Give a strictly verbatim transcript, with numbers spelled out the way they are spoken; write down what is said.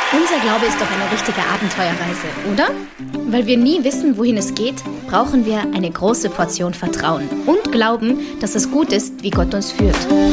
Unser Glaube ist doch eine richtige Abenteuerreise, oder? Weil wir nie wissen, wohin es geht, brauchen wir eine große Portion Vertrauen und Glauben, dass es gut ist, wie Gott uns führt.